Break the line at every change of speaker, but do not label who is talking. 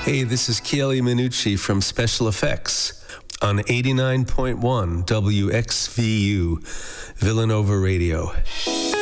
Hey, this is Chieli Minucci from Special Effects on 89.1 WXVU Villanova Radio.